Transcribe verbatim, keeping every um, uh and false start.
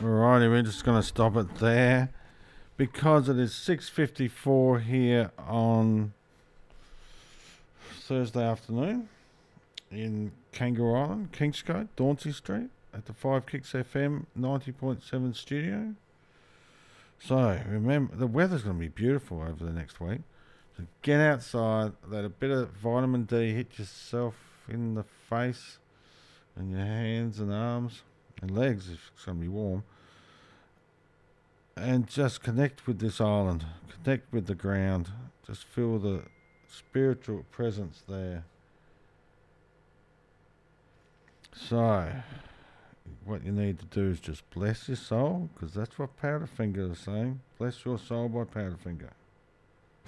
Alrighty, we're just going to stop it there because it is six fifty-four here on Thursday afternoon in Kangaroo Island, Kingscote, Dauncey Street at the Five Kicks F M ninety point seven studio. So remember, the weather's going to be beautiful over the next week. So get outside, let a bit of vitamin D hit yourself in the face and your hands and arms and legs if it's going to be warm. And just connect with this island, connect with the ground, just feel the spiritual presence there. So, what you need to do is just bless your soul, because that's what Powderfinger is saying. Bless your soul by Powderfinger.